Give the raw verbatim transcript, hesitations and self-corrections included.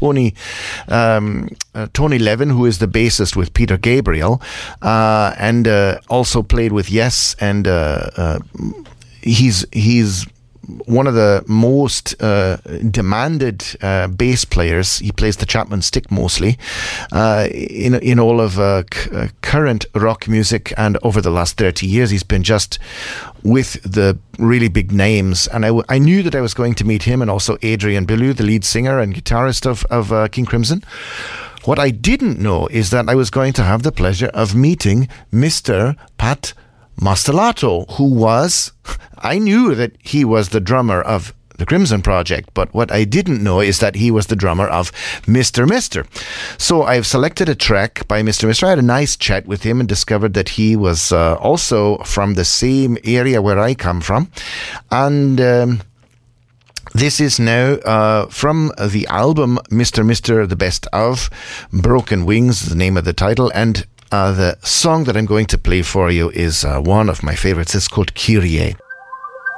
Tony um, uh, Tony Levin, who is the bassist with Peter Gabriel, uh, and uh, also played with Yes, and uh, uh, he's he's one of the most uh, demanded uh, bass players. He plays the Chapman stick mostly uh, in in all of uh, c- uh, current rock music, and over the last thirty years he's been just with the really big names. And I, w- I knew that I was going to meet him, and also Adrian Belew, the lead singer and guitarist of, of uh, King Crimson. What I didn't know is that I was going to have the pleasure of meeting Mister Pat Mastelotto, who was, I knew that he was the drummer of the Crimson Project, but what I didn't know is that he was the drummer of Mister Mister. So I've selected a track by Mister Mister. I had a nice chat with him and discovered that he was uh, also from the same area where I come from. And um, this is now uh, from the album Mister Mister, The Best Of. Broken Wings is the name of the title, and Uh, the song that I'm going to play for you is uh, one of my favorites. It's called Kyrie.